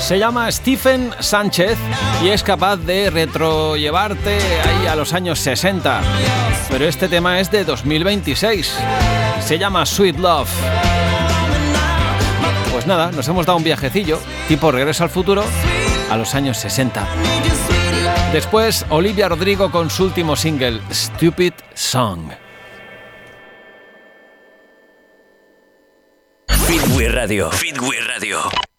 Se llama Stephen Sánchez y es capaz de retrollevarte ahí a los años 60. Pero este tema es de 2026. Se llama Sweet Love. Pues nada, nos hemos dado un viajecillo, tipo Regreso al Futuro, a los años 60. Después, Olivia Rodrigo con su último single, Stupid Song. Fitway Radio. Fitway Radio.